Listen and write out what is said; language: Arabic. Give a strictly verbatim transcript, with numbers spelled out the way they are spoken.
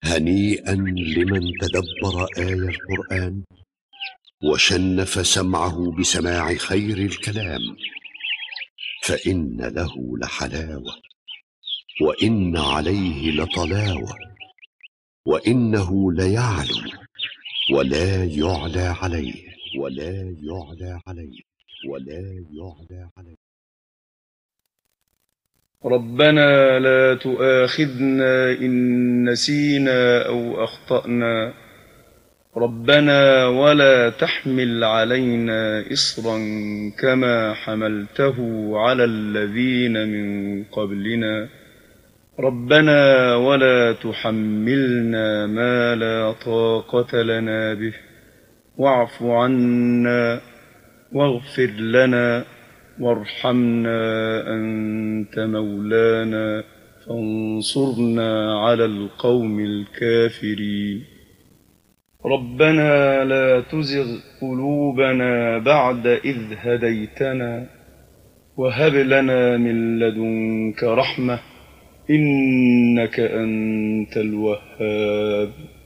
هنيئا لمن تدبر آي القرآن وشنف سمعه بسماع خير الكلام، فإن له لحلاوة وإن عليه لطلاوة، وإنه ليعلو ولا يعلى عليه ولا يعلى عليه ولا يعلى عليه. ربنا لا تؤاخذنا إن نسينا أو أخطأنا، ربنا ولا تحمل علينا إصرا كما حملته على الذين من قبلنا، ربنا ولا تحملنا ما لا طاقة لنا به، واعف عنا واغفر لنا وارحمنا أنت مولانا فانصرنا على القوم الكافرين. ربنا لا تزغ قلوبنا بعد إذ هديتنا وهب لنا من لدنك رحمة إنك أنت الوهاب.